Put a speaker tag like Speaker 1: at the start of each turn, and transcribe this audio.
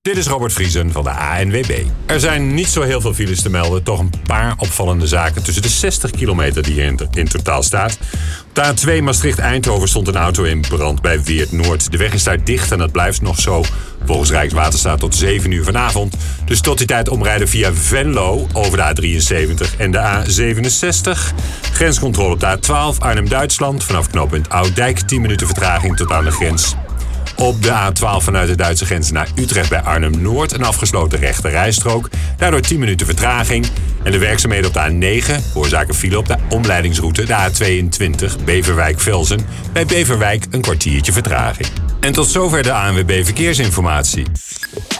Speaker 1: Dit is Robert Vriesen van de ANWB. Er zijn niet zo heel veel files te melden, toch een paar opvallende zaken tussen de 60 kilometer die er in totaal staat. Op de A2 Maastricht-Eindhoven stond een auto in brand bij Weert-Noord. De weg is daar dicht en dat blijft nog zo volgens Rijkswaterstaat tot 7 uur vanavond. Dus tot die tijd omrijden via Venlo over de A73 en de A67. Grenscontrole op de A12 Arnhem-Duitsland vanaf knooppunt Ouddijk 10 minuten vertraging tot aan de grens. Op de A12 vanuit de Duitse grens naar Utrecht bij Arnhem-Noord een afgesloten rechte rijstrook. Daardoor 10 minuten vertraging. En de werkzaamheden op de A9 veroorzaken file op de omleidingsroute de A22 Beverwijk-Velzen. Bij Beverwijk een kwartiertje vertraging. En tot zover de ANWB Verkeersinformatie.